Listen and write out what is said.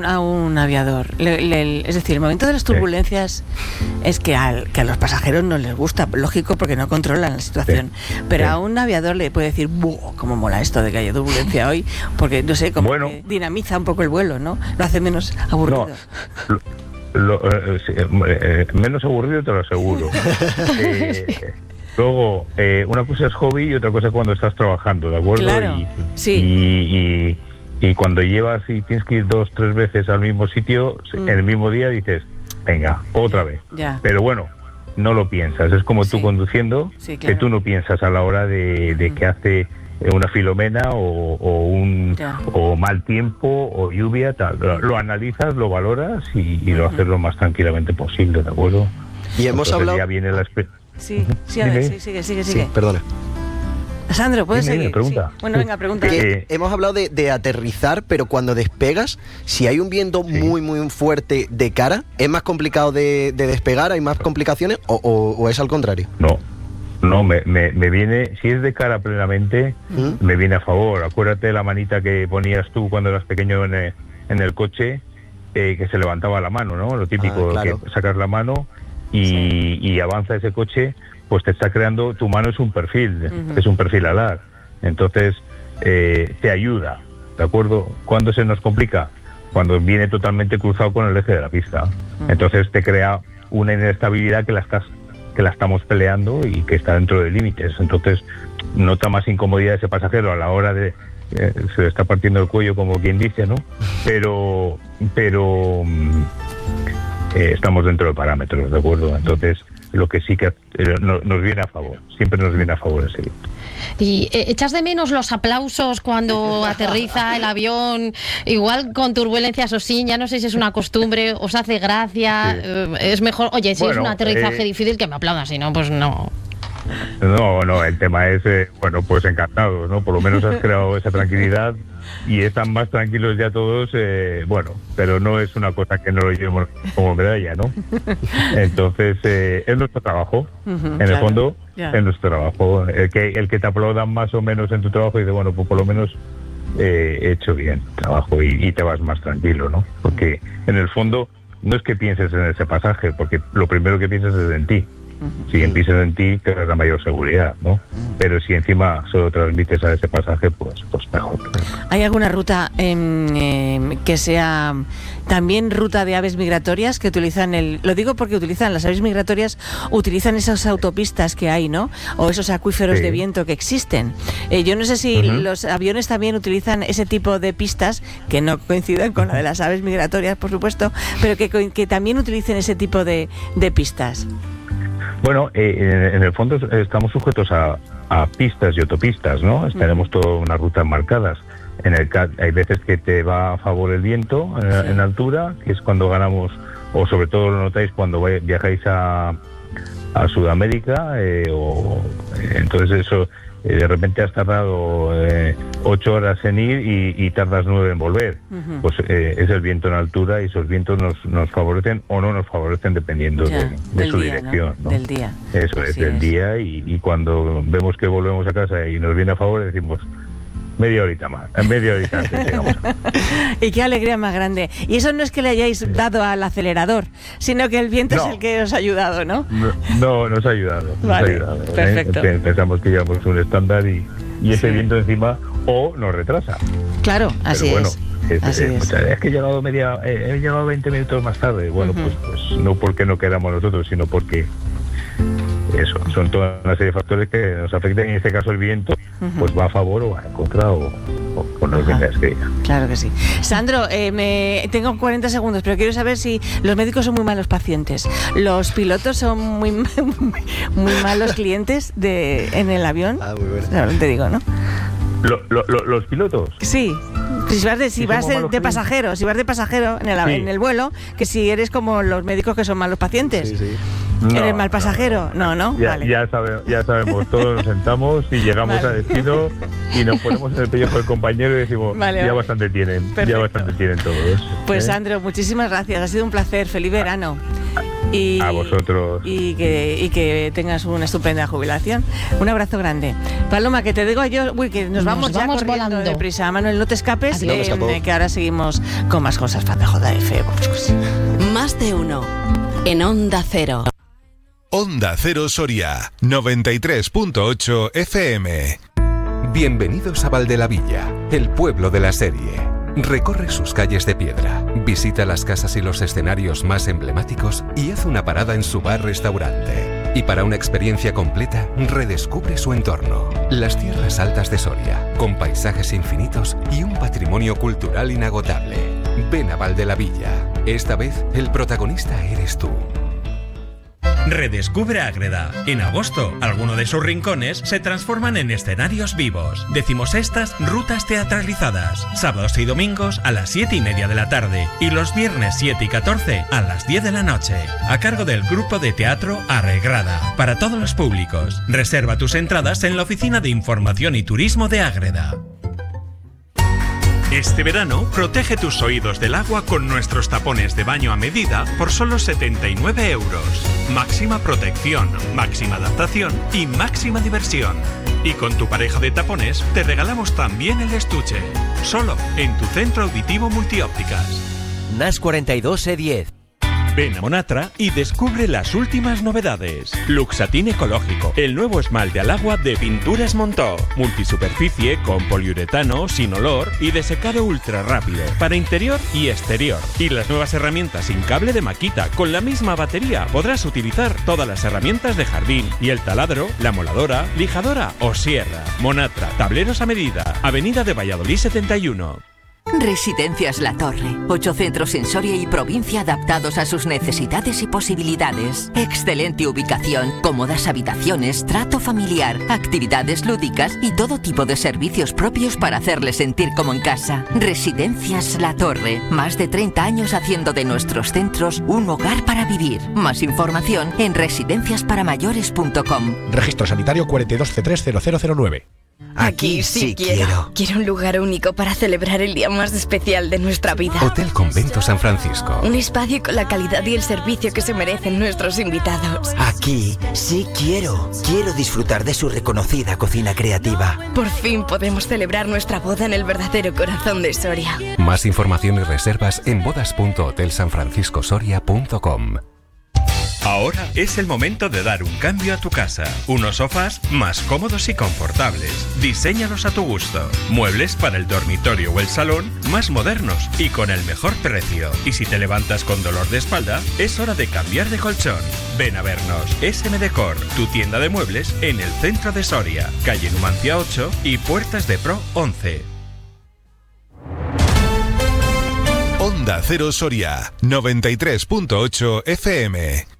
a un aviador, es decir, el momento de las turbulencias es que a los pasajeros no les gusta, lógico, porque no controlan la situación, pero a un aviador le puede decir, cómo mola esto de que haya turbulencia hoy, porque no sé, como que dinamiza un poco el vuelo, ¿no? Lo hace menos aburrido. Menos aburrido te lo aseguro. Luego, una cosa es hobby y otra cosa es cuando estás trabajando, ¿de acuerdo? Claro, y cuando llevas y tienes que ir 2-3 veces al mismo sitio, en el mismo día dices, venga, otra vez. Ya. Pero bueno, no lo piensas. Es como tú conduciendo, que tú no piensas a la hora de que hace una filomena o mal tiempo o lluvia, tal. Lo analizas, lo valoras y lo haces lo más tranquilamente posible, ¿de acuerdo? Y hemos hablado... Ya viene la Sí, a ver, sigue. Sí, perdona. Sandro, ¿puedes seguir? Pregunta. Sí. Bueno, venga, pregunta. Hemos hablado de aterrizar, pero cuando despegas, si hay un viento muy, muy fuerte de cara, ¿es más complicado de despegar? ¿Hay más complicaciones o es al contrario? No, me viene, si es de cara plenamente, me viene a favor. Acuérdate de la manita que ponías tú cuando eras pequeño en el coche, que se levantaba la mano, ¿no? Lo típico, claro, que sacas la mano y avanza ese coche, pues te está creando, tu mano es un perfil, es un perfil alar. Entonces, te ayuda, ¿de acuerdo? ¿Cuándo se nos complica? Cuando viene totalmente cruzado con el eje de la pista. Entonces te crea una inestabilidad que la estamos peleando y que está dentro de límites. Entonces, nota más incomodidad ese pasajero a la hora de... se le está partiendo el cuello, como quien dice, ¿no? Pero estamos dentro de parámetros, ¿de acuerdo? Entonces, lo que sí que nos viene a favor, siempre nos viene a favor ese viento. ¿Y echas de menos los aplausos cuando aterriza el avión? Igual con turbulencias o sin, ya no sé si es una costumbre, os hace gracia, es mejor, oye, si es un aterrizaje difícil que me aplaudan, si no, pues no. No, el tema es, pues encantados, ¿no? Por lo menos has creado esa tranquilidad y están más tranquilos ya todos, pero no es una cosa que no lo llevemos como medalla, ¿no? Entonces, es nuestro trabajo, en el fondo, es nuestro trabajo. El que te aplaudan más o menos en tu trabajo y dice, bueno, pues por lo menos he hecho bien el trabajo y te vas más tranquilo, ¿no? Porque en el fondo no es que pienses en ese pasaje, porque lo primero que piensas es en ti. Si piensas en ti, te da mayor seguridad, ¿no? Pero si encima solo transmites a ese pasaje, pues mejor. ¿Hay alguna ruta que sea también ruta de aves migratorias que utilizan lo digo porque las aves migratorias utilizan esas autopistas que hay, ¿no? O esos acuíferos de viento que existen. Yo no sé si los aviones también utilizan ese tipo de pistas, que no coinciden con la de las aves migratorias, por supuesto, pero que también utilicen ese tipo de pistas. Bueno, en el fondo estamos sujetos a pistas y autopistas, ¿no? Tenemos todas unas rutas marcadas. Hay veces que te va a favor el viento en altura, que es cuando ganamos, o sobre todo lo notáis cuando viajáis a Sudamérica, entonces eso, de repente has tardado 8 horas en ir y tardas 9 en volver. Pues es el viento en altura y esos vientos nos favorecen o no nos favorecen dependiendo de su dirección, ¿no? Del día. Eso es, del día, y cuando vemos que volvemos a casa y nos viene a favor, decimos media horita antes llegamos. Y qué alegría más grande. Y eso no es que le hayáis dado al acelerador, sino que el viento es el que os ha ayudado, ¿no? No, nos ha ayudado. Vale, perfecto. Pensamos que llevamos un estándar y ese viento encima o nos retrasa. Claro, así es. Es que he llegado 20 minutos más tarde. Bueno, pues no porque no queramos nosotros, sino porque eso, son toda una serie de factores que nos afectan. En este caso el viento pues va a favor o va en contra o con lo que tengas que ir. Claro que sí. Sandro, tengo 40 segundos, pero quiero saber si los médicos son muy malos pacientes, los pilotos son muy malos clientes en el avión. Muy bueno. Claro, te digo, ¿no? ¿Los pilotos? Sí. Si vas de pasajero en el vuelo, que si eres como los médicos que son malos pacientes. Sí. ¿Eres mal pasajero? No. Vale. Ya sabemos, todos nos sentamos y llegamos a destino y nos ponemos en el pellejo del compañero y decimos, bastante tienen todos. Pues Sandro, muchísimas gracias, ha sido un placer, feliz verano. Y, a vosotros. Y que tengas una estupenda jubilación. Un abrazo grande. Paloma, que te digo yo, que nos vamos ya corriendo volando deprisa. Manuel, no te escapes, que ahora seguimos con más cosas. JF. Más de uno en Onda Cero. Onda Cero Soria, 93.8 FM. Bienvenidos a Valdelavilla, el pueblo de la serie. Recorre sus calles de piedra, visita las casas y los escenarios más emblemáticos y haz una parada en su bar-restaurante. Y para una experiencia completa, redescubre su entorno. Las tierras altas de Soria, con paisajes infinitos y un patrimonio cultural inagotable. Ven a Valdelavilla. Esta vez, el protagonista eres tú. Redescubre Ágreda. En agosto, algunos de sus rincones se transforman en escenarios vivos. 16ª rutas teatralizadas. Sábados y domingos a las 7:30 de la tarde y los viernes 7 y 14 a las 10 de la noche. A cargo del grupo de teatro Arregrada. Para todos los públicos. Reserva tus entradas en la Oficina de Información y Turismo de Ágreda. Este verano, protege tus oídos del agua con nuestros tapones de baño a medida por solo 79 euros. Máxima protección, máxima adaptación y máxima diversión. Y con tu pareja de tapones, te regalamos también el estuche. Solo en tu centro auditivo Multiópticas. NAS 42 E10. Ven a Monatra y descubre las últimas novedades. Luxatín ecológico, el nuevo esmalte al agua de Pinturas Montó. Multisuperficie con poliuretano, sin olor y de secado ultra rápido para interior y exterior. Y las nuevas herramientas sin cable de Makita. Con la misma batería podrás utilizar todas las herramientas de jardín y el taladro, la moladora, lijadora o sierra. Monatra, tableros a medida. Avenida de Valladolid 71. Residencias La Torre. 8 centros en Soria y provincia adaptados a sus necesidades y posibilidades. Excelente ubicación, cómodas habitaciones, trato familiar, actividades lúdicas y todo tipo de servicios propios para hacerles sentir como en casa. Residencias La Torre. Más de 30 años haciendo de nuestros centros un hogar para vivir. Más información en residenciasparamayores.com. Registro sanitario 42C30009. Aquí sí quiero. Quiero un lugar único para celebrar el día más especial de nuestra vida. Hotel Convento San Francisco. Un espacio con la calidad y el servicio que se merecen nuestros invitados. Aquí sí quiero. Quiero disfrutar de su reconocida cocina creativa. Por fin podemos celebrar nuestra boda en el verdadero corazón de Soria. Más información y reservas en bodas.hotelsanfranciscosoria.com. Ahora es el momento de dar un cambio a tu casa. Unos sofás más cómodos y confortables. Diséñalos a tu gusto. Muebles para el dormitorio o el salón más modernos y con el mejor precio. Y si te levantas con dolor de espalda, es hora de cambiar de colchón. Ven a vernos. SM Decor, tu tienda de muebles en el centro de Soria. Calle Numancia 8 y Puertas de Pro 11. Onda Cero Soria, 93.8 FM.